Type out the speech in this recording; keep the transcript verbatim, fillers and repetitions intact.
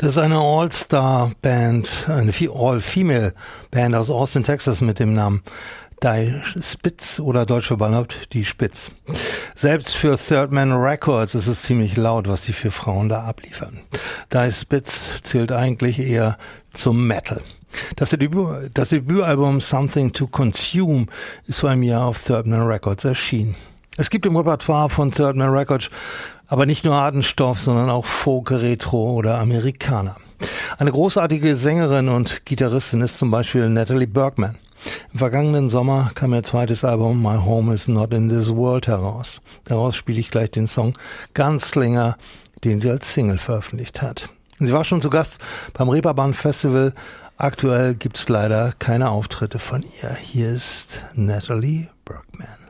Das ist eine All-Star-Band, eine All-Female-Band aus Austin, Texas mit dem Namen Die Spitz oder deutsch verballert die Spitz. Selbst für Third Man Records ist es ziemlich laut, was die vier Frauen da abliefern. Die Spitz zählt eigentlich eher zum Metal. Das Debüt, das Debütalbum Something to Consume ist vor einem Jahr auf Third Man Records erschienen. Es gibt im Repertoire von Third Man Records aber nicht nur harten Stoff, sondern auch Folk, Retro oder Amerikaner. Eine großartige Sängerin und Gitarristin ist zum Beispiel Natalie Bergman. Im vergangenen Sommer kam ihr zweites Album My Home is Not in This World heraus. Daraus spiele ich gleich den Song Gunslinger, den sie als Single veröffentlicht hat. Sie war schon zu Gast beim Reeperbahn Festival. Aktuell gibt es leider keine Auftritte von ihr. Hier ist Natalie Bergman.